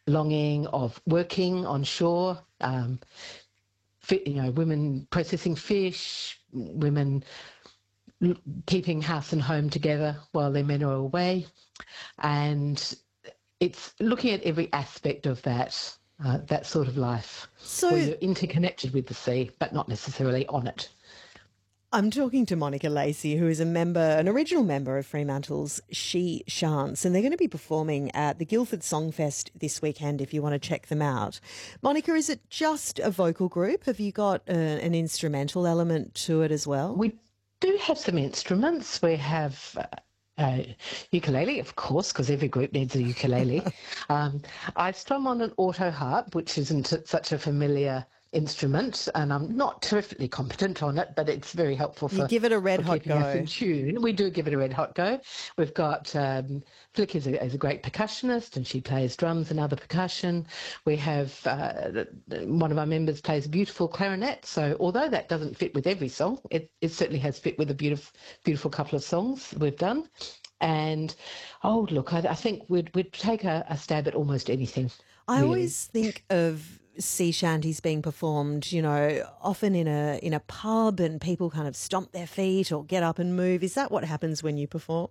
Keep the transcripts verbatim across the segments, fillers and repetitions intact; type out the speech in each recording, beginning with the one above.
longing of working on shore, um, fi- you know, women processing fish, women l- keeping house and home together while their men are away. And it's looking at every aspect of that, uh, that sort of life, where So you're interconnected with the sea, but not necessarily on it. I'm talking to Monica Lacey, who is a member, an original member of Fremantle's She Chants, and they're going to be performing at the Guildford Songfest this weekend if you want to check them out. Monica, is it just a vocal group? Have you got uh, an instrumental element to it as well? We do have some instruments. We have uh, uh, ukulele, of course, because every group needs a ukulele. um, I strum on an auto harp, which isn't such a familiar instrument, and I'm not terrifically competent on it, but it's very helpful You for, give it a red for hot keeping us in go. tune. We do give it a red hot go. We've got um, Flick is a, is a great percussionist, and she plays drums and other percussion. We have uh, one of our members plays a beautiful clarinet, so although that doesn't fit with every song, it, it certainly has fit with a beautiful, beautiful couple of songs we've done. And oh, look, I, I think we'd we'd take a, a stab at almost anything. I Really. always think of sea shanties being performed, you know, often in a in a pub, and people kind of stomp their feet or get up and move. Is that what happens when you perform?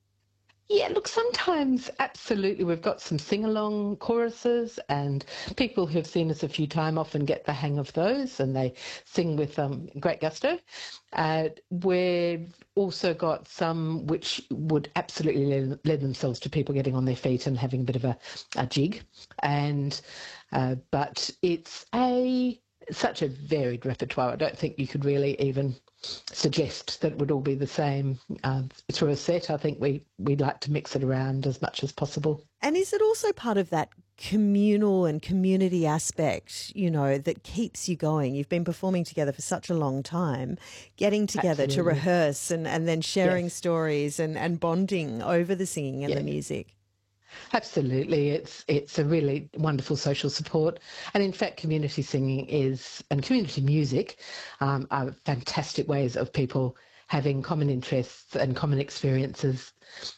Yeah, look, sometimes absolutely. We've got some sing along choruses, and people who've seen us a few times often get the hang of those and they sing with um, great gusto. Uh, we've also got some which would absolutely lend, lend themselves to people getting on their feet and having a bit of a, a jig. And uh, but it's a such a varied repertoire. I don't think you could really even suggest that it would all be the same uh, through a set. I think we we like to mix it around as much as possible. And is it also part of that communal and community aspect, you know, that keeps you going? You've been performing together for such a long time, getting together to Absolutely. rehearse and, and then sharing Yes. stories and, and bonding over the singing and Yeah. the music. Absolutely. It's it's a really wonderful social support. And in fact, community singing is, and community music um, are fantastic ways of people having common interests and common experiences,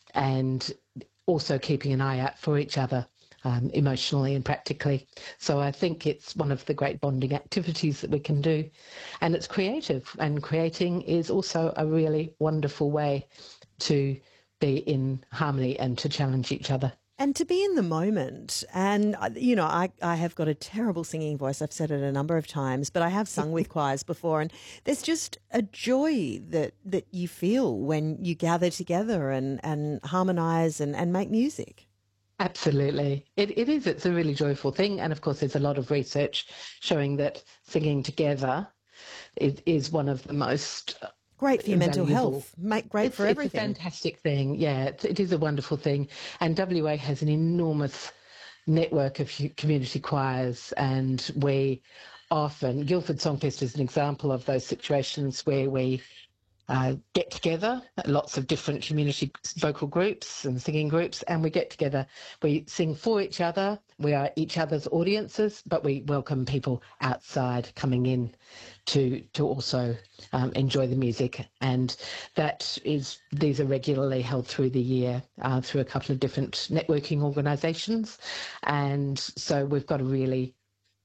and also keeping an eye out for each other um, emotionally and practically. So I think it's one of the great bonding activities that we can do. And it's creative, and creating is also a really wonderful way to be in harmony and to challenge each other. And to be in the moment. And, uh, you know, I, I have got a terrible singing voice. I've said it a number of times, but I have sung with choirs before. And there's just a joy that, that you feel when you gather together and, and harmonise and, and make music. Absolutely. It, it is. It's a really joyful thing. And of course, there's a lot of research showing that singing together is, is one of the most Great for your mental valuable. health. Make great It's, for it's a everything. fantastic thing. Yeah, it, it is a wonderful thing. And W A has an enormous network of hu- community choirs, and we often, Guildford Songfest is an example of those situations where we uh, get together, lots of different community vocal groups and singing groups, and we get together. We sing for each other. We are each other's audiences, but we welcome people outside coming in to to also um, enjoy the music. And that is, these are regularly held through the year uh, through a couple of different networking organisations, and so we've got a really,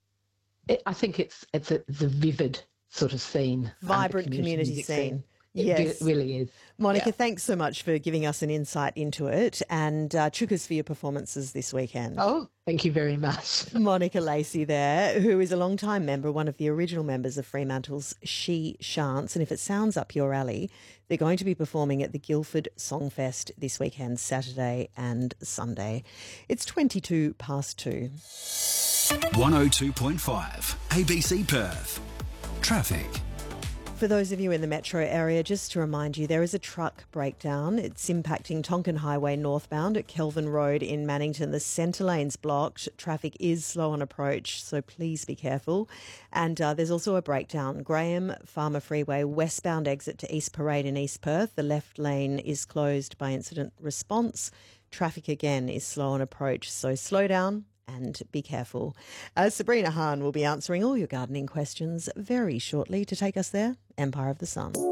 I think it's it's a, it's a vivid sort of scene, uh, the Vibrant community community music scene. scene. It ve- Yes. really is. Monica, Yeah. thanks so much for giving us an insight into it, and uh, chukas for your performances this weekend. Oh, thank you very much. Monica Lacey there, who is a long-time member, one of the original members of Fremantle's She Chants. And if it sounds up your alley, they're going to be performing at the Guildford Songfest this weekend, Saturday and Sunday. It's twenty-two past two. one oh two point five A B C Perth. Traffic. For those of you in the metro area, just to remind you, there is a truck breakdown. It's impacting Tonkin Highway northbound at Kelvin Road in Mannington. The centre lane's blocked. Traffic is slow on approach, so please be careful. And uh, there's also a breakdown. Graham Farmer Freeway westbound exit to East Parade in East Perth. The left lane is closed by incident response. Traffic again is slow on approach, so slow down and be careful. Uh, Sabrina Hahn will be answering all your gardening questions very shortly. To take us there, Empire of the Sun.